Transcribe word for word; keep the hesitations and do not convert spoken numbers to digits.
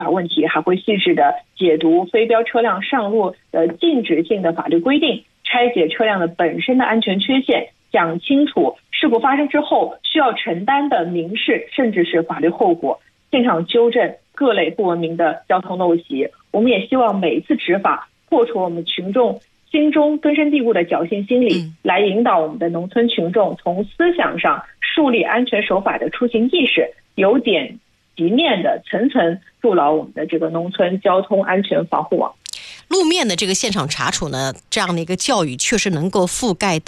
法问题，还会细致的解读非标车辆上路的禁止性的法律规定，拆解车辆的本身的安全缺陷，讲清楚事故发生之后需要承担的民事甚至是法律后果，现场纠正各类不文明的交通陋习。我们也希望每一次执法破除我们群众心中根深蒂固的侥幸心理，来引导我们的农村群众从思想上树立安全守法的出行意识，由点及面的层层筑牢我们的这个农村交通安全防护网。 路面的这个现场查处呢，这样的一个教育确实能够覆盖